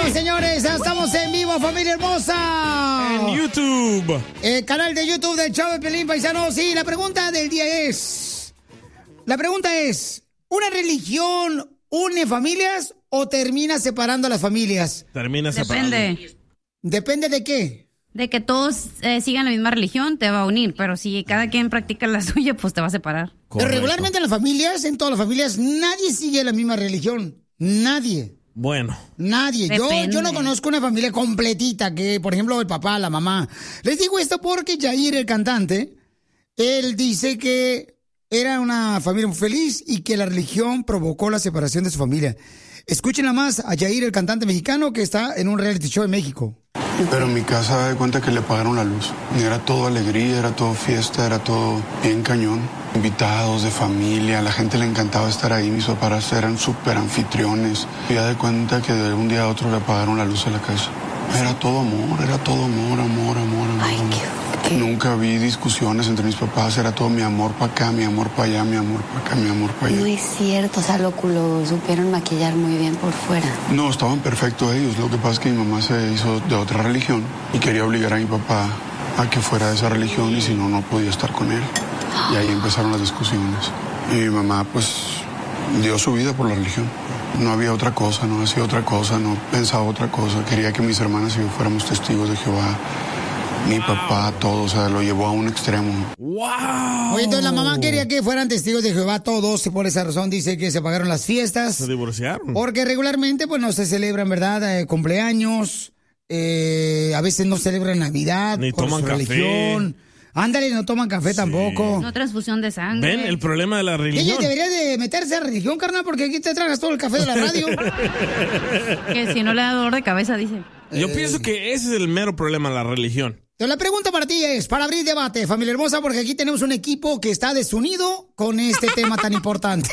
señores, ya estamos en vivo, familia hermosa. En YouTube. El canal de YouTube del Show de Pelín, paisanos. Sí, la pregunta del día es... ¿una religión une familias o termina separando a las familias? Termina separando. ¿Depende de qué? De que todos sigan la misma religión, te va a unir. Pero si cada quien practica la suya, pues te va a separar. Pero regularmente en las familias, en todas las familias, nadie sigue la misma religión. Nadie. Bueno. Nadie. Yo no conozco una familia completita que, por ejemplo, el papá, la mamá. Les digo esto porque Yair, el cantante, él dice que era una familia muy feliz y que la religión provocó la separación de su familia. Escuchen nada más a Yair, el cantante mexicano que está en un reality show en México. Pero en mi casa, de cuenta que le apagaron la luz. Y era todo alegría, era todo fiesta, era todo bien cañón. Invitados de familia, a la gente le encantaba estar ahí. Mis papás eran súper anfitriones. Y ya de cuenta que de un día a otro le apagaron la luz a la casa. Era todo amor, amor. Ay, qué... Nunca vi discusiones entre mis papás, era todo mi amor para acá, mi amor para allá, mi amor para acá, mi amor para allá. No es cierto, o sea, lo supieron maquillar muy bien por fuera. No, estaban perfectos ellos, lo que pasa es que mi mamá se hizo de otra religión y quería obligar a mi papá a que fuera de esa religión y si no, no podía estar con él. Y ahí empezaron las discusiones. Y mi mamá, pues, dio su vida por la religión. No había otra cosa, no hacía otra cosa, no pensaba otra cosa. Quería que mis hermanas y yo fuéramos testigos de Jehová. Mi papá, todo, o sea, lo llevó a un extremo. ¡Wow! Oye, entonces la mamá quería que fueran testigos de Jehová todos y por esa razón dice que se pagaron las fiestas. Se divorciaron. Porque regularmente, pues, no se celebran, ¿verdad? Cumpleaños, a veces no celebran Navidad. Ni por toman su café. religión. Ándale, no toman café tampoco. No transfusión de sangre. ¿Ven el problema de la religión? Ella debería de meterse a religión, carnal, porque aquí te tragas todo el café de la radio. Que si no le da dolor de cabeza, dice. Yo pienso que ese es el mero problema, la religión. Entonces, la pregunta para ti es, para abrir debate, familia hermosa, porque aquí tenemos un equipo que está desunido con este tema tan importante.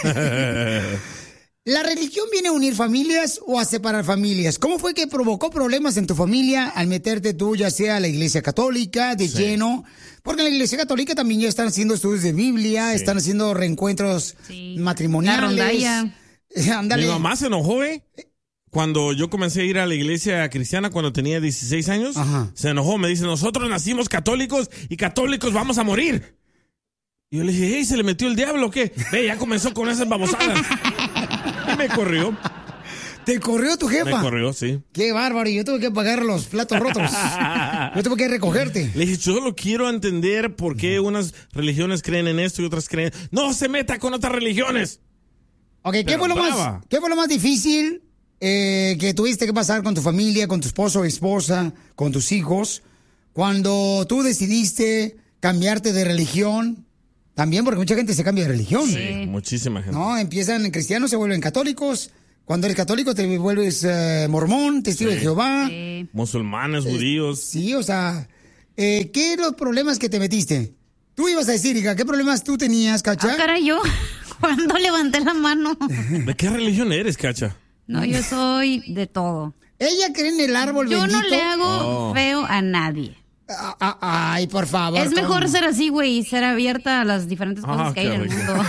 ¿La religión viene a unir familias o a separar familias? ¿Cómo fue que provocó problemas en tu familia al meterte tú, ya sea a la iglesia católica, de lleno? Porque en la iglesia católica también ya están haciendo estudios de Biblia, están haciendo reencuentros matrimoniales. La rondalla. Ándale. Mi mamá se enojó, Cuando yo comencé a ir a la iglesia cristiana cuando tenía 16 años, se enojó, me dice, nosotros nacimos católicos y católicos vamos a morir. Y yo le dije, hey, ¿se le metió el diablo o qué? Ve, ya comenzó con esas babosadas. Y me corrió. ¿Te corrió tu jefa? Me corrió, sí. Qué bárbaro, y yo tuve que pagar los platos rotos. Yo tuve que recogerte. Le dije, yo solo quiero entender por qué unas religiones creen en esto y otras creen... ¡No se meta con otras religiones! Ok, ¿qué fue lo más difícil que tuviste que pasar con tu familia, con tu esposo o esposa, con tus hijos, cuando tú decidiste cambiarte de religión? También porque mucha gente se cambia de religión. Sí, muchísima gente. No, empiezan en cristianos, se vuelven católicos. Cuando eres católico te vuelves mormón, testigo de Jehová. Sí. Musulmanes, judíos. Sí, o sea, ¿qué los problemas que te metiste? Tú ibas a decir, hija, ¿qué problemas tú tenías, Cacha? Ah, caray, yo, cuando levanté la mano. ¿De qué religión eres, Cacha? No, yo soy de todo. Ella cree en el árbol yo bendito. Yo no le hago feo a nadie. Ay, por favor. Es mejor ser así, güey, y ser abierta a las diferentes cosas que hay en el mundo.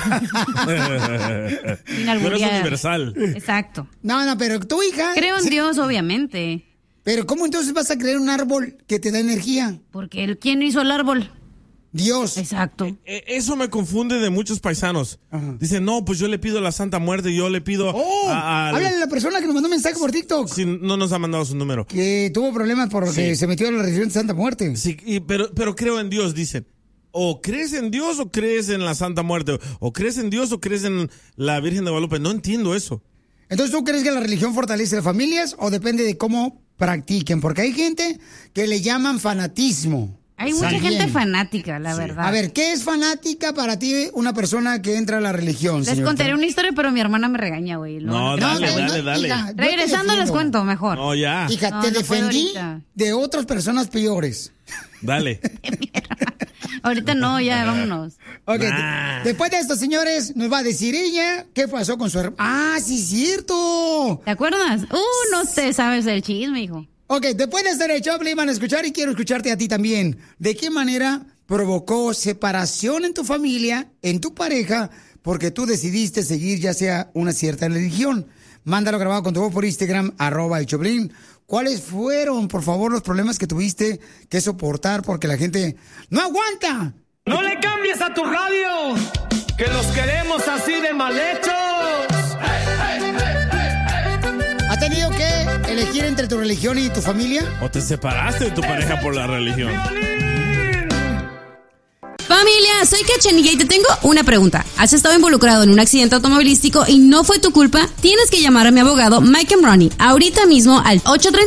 Sin Tú eres universal. Exacto. No, pero tu hija... Creo en Dios, obviamente. Pero ¿cómo entonces vas a creer un árbol que te da energía? Porque ¿quién hizo el árbol? Dios. Exacto. Eso me confunde de muchos paisanos. Dicen, no, pues yo le pido a la Santa Muerte, yo le pido háblale a la persona que nos mandó un mensaje por TikTok. Sí, no nos ha mandado su número. Que tuvo problemas porque se metió en la religión de Santa Muerte. Sí, pero creo en Dios, dicen. O crees en Dios o crees en la Santa Muerte. O crees en Dios o crees en la Virgen de Guadalupe. No entiendo eso. Entonces, ¿tú crees que la religión fortalece las familias o depende de cómo practiquen? Porque hay gente que le llaman fanatismo. Hay mucha gente fanática, la verdad. A ver, ¿qué es fanática para ti una persona que entra a la religión? Les contaré una historia, pero mi hermana me regaña, güey. No, dale. Hija, regresando les cuento mejor. No, ya. Hija, te defendí de otras personas peores. Dale. Ahorita no, ya, vámonos. Ok, después de esto, señores, nos va a decir ella qué pasó con su hermano. ¡Ah, sí, cierto! ¿Te acuerdas? No te sabes el chisme, hijo. Ok, después de estar hecho, le iban a escuchar y quiero escucharte a ti también. ¿De qué manera provocó separación en tu familia, en tu pareja, porque tú decidiste seguir ya sea una cierta religión? Mándalo grabado con tu voz por Instagram, @el Choplin. ¿Cuáles fueron, por favor, los problemas que tuviste que soportar porque la gente no aguanta? ¡No le cambies a tu radio! ¡Que los queremos así de mal hechos! ¿Has tenido que elegir entre tu religión y tu familia? ¿O te separaste de tu pareja por la religión? Familia, soy Cachanilla y te tengo una pregunta. ¿Has estado involucrado en un accidente automovilístico y no fue tu culpa? Tienes que llamar a mi abogado Mike Ronnie ahorita mismo al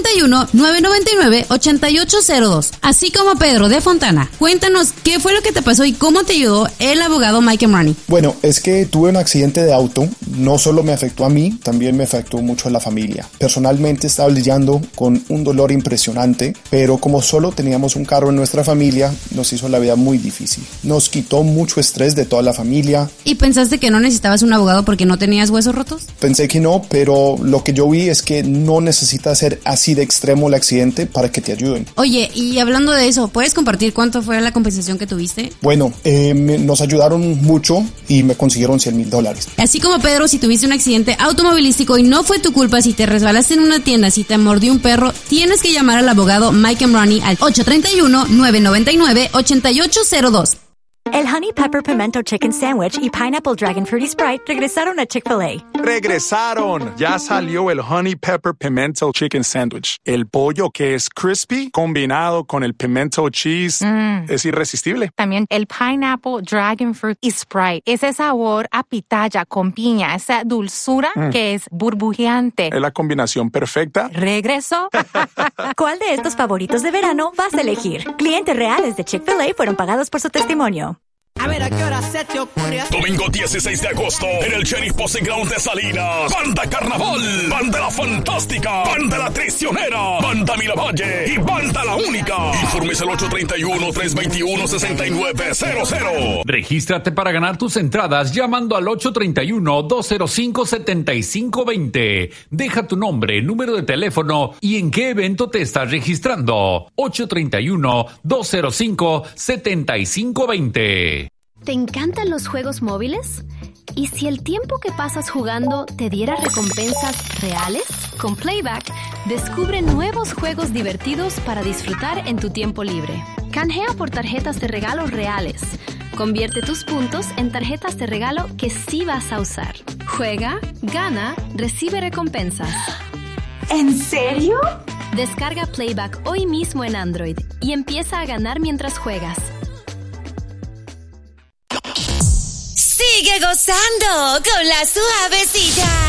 831-999-8802. Así como Pedro de Fontana. Cuéntanos qué fue lo que te pasó y cómo te ayudó el abogado Mike Ronnie. Bueno, es que tuve un accidente de auto. No solo me afectó a mí, también me afectó mucho a la familia. Personalmente estaba lidiando con un dolor impresionante, pero como solo teníamos un carro en nuestra familia, nos hizo la vida muy difícil. Nos quitó mucho estrés de toda la familia. ¿Y pensaste que no necesitabas un abogado porque no tenías huesos rotos? Pensé que no, pero lo que yo vi es que no necesita ser así de extremo el accidente para que te ayuden. Oye, y hablando de eso, ¿puedes compartir cuánto fue la compensación que tuviste? Bueno, nos ayudaron mucho y me consiguieron $100,000. Así como Pedro, si tuviste un accidente automovilístico y no fue tu culpa, si te resbalaste en una tienda, si te mordió un perro, tienes que llamar al abogado Mike Ronnie al 831-999-8802. El Honey Pepper Pimento Chicken Sandwich y Pineapple Dragon Fruity Sprite regresaron a Chick-fil-A. ¡Regresaron! Ya salió el Honey Pepper Pimento Chicken Sandwich. El pollo que es crispy combinado con el pimento cheese es irresistible. También el Pineapple Dragon Fruit y Sprite. Ese sabor a pitaya con piña, esa dulzura que es burbujeante. Es la combinación perfecta. ¿Regresó? ¿Cuál de estos favoritos de verano vas a elegir? Clientes reales de Chick-fil-A fueron pagados por su testimonio. A ver, ¿a qué hora se te ocurre? Domingo 16 de agosto, en el Sheriff Posting Ground de Salinas. Banda Carnaval, Banda La Fantástica, Banda La Traicionera, Banda Miravalle y Banda La Única. Informes al 831-321-6900. Regístrate para ganar tus entradas llamando al 831-205-7520. Deja tu nombre, número de teléfono y en qué evento te estás registrando. 831-205-7520. ¿Te encantan los juegos móviles? ¿Y si el tiempo que pasas jugando te diera recompensas reales? Con Playback, descubre nuevos juegos divertidos para disfrutar en tu tiempo libre. Canjea por tarjetas de regalo reales. Convierte tus puntos en tarjetas de regalo que sí vas a usar. Juega, gana, recibe recompensas. ¿En serio? Descarga Playback hoy mismo en Android y empieza a ganar mientras juegas. Sigue gozando con la suavecita.